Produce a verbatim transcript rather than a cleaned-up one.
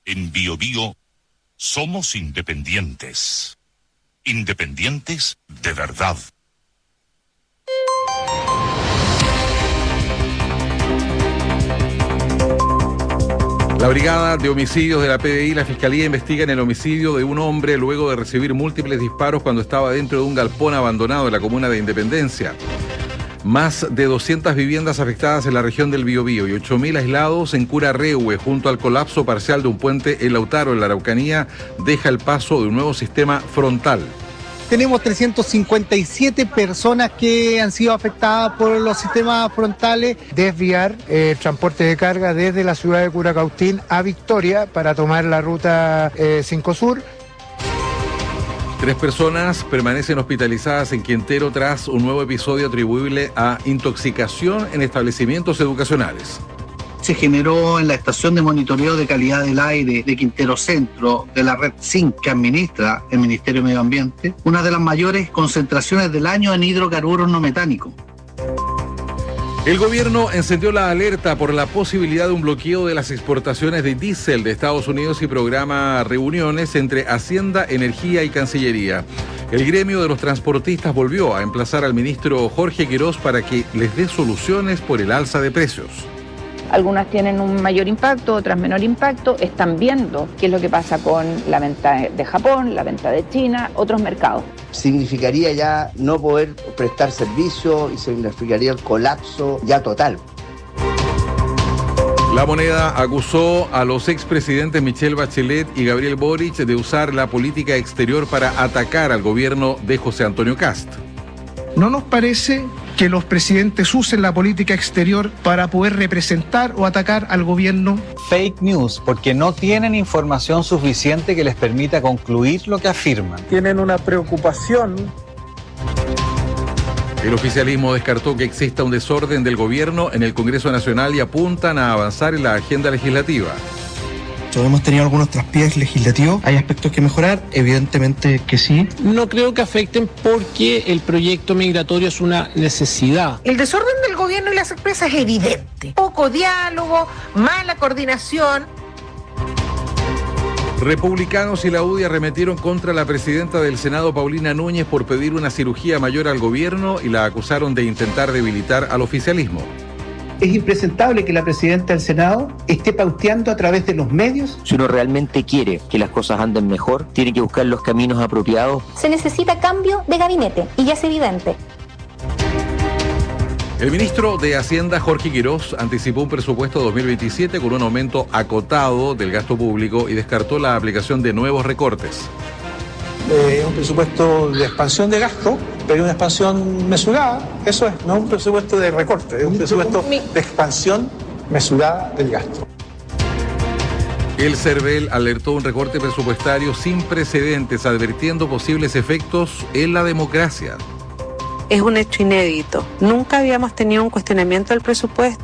En Bio Bio somos independientes. Independientes de verdad. La Brigada de Homicidios de la P D I y la Fiscalía investigan el homicidio de un hombre luego de recibir múltiples disparos cuando estaba dentro de un galpón abandonado en la comuna de Independencia. Más de doscientas viviendas afectadas en la región del Biobío y ocho mil aislados en Curarrehue, junto al colapso parcial de un puente en Lautaro, en la Araucanía, deja el paso de un nuevo sistema frontal. Tenemos trescientas cincuenta y siete personas que han sido afectadas por los sistemas frontales. Desviar eh, transporte de carga desde la ciudad de Curacautín a Victoria para tomar la ruta eh, cinco Sur. Tres personas permanecen hospitalizadas en Quintero tras un nuevo episodio atribuible a intoxicación en establecimientos educacionales. Se generó en la estación de monitoreo de calidad del aire de Quintero Centro, de la red S I N que administra el Ministerio de Medio Ambiente, una de las mayores concentraciones del año en hidrocarburos no metánicos. El gobierno encendió la alerta por la posibilidad de un bloqueo de las exportaciones de diésel de Estados Unidos y programa reuniones entre Hacienda, Energía y Cancillería. El gremio de los transportistas volvió a emplazar al ministro Jorge Quirós para que les dé soluciones por el alza de precios. Algunas tienen un mayor impacto, otras menor impacto. Están viendo qué es lo que pasa con la venta de Japón, la venta de China, otros mercados. Significaría ya no poder prestar servicio y significaría el colapso ya total. La Moneda acusó a los expresidentes Michelle Bachelet y Gabriel Boric de usar la política exterior para atacar al gobierno de José Antonio Kast. No nos parece que los presidentes usen la política exterior para poder representar o atacar al gobierno. Fake news, porque no tienen información suficiente que les permita concluir lo que afirman. Tienen una preocupación. El oficialismo descartó que exista un desorden del gobierno en el Congreso Nacional y apuntan a avanzar en la agenda legislativa. Hemos tenido algunos traspiés legislativos, hay aspectos que mejorar, evidentemente que sí. No creo que afecten porque el proyecto migratorio es una necesidad. El desorden del gobierno y las empresas es evidente. Poco diálogo, mala coordinación. Republicanos y la U D I arremetieron contra la presidenta del Senado, Paulina Núñez, por pedir una cirugía mayor al gobierno y la acusaron de intentar debilitar al oficialismo. Es impresentable que la presidenta del Senado esté pauteando a través de los medios. Si uno realmente quiere que las cosas anden mejor, tiene que buscar los caminos apropiados. Se necesita cambio de gabinete, y ya es evidente. El ministro de Hacienda, Jorge Quirós, anticipó un presupuesto dos mil veintisiete con un aumento acotado del gasto público y descartó la aplicación de nuevos recortes. Es eh, un presupuesto de expansión de gasto, pero una expansión mesurada. Eso es, no es un presupuesto de recorte, es un presupuesto de expansión mesurada del gasto. El CERVEL alertó un recorte presupuestario sin precedentes, advirtiendo posibles efectos en la democracia. Es un hecho inédito. Nunca habíamos tenido un cuestionamiento del presupuesto.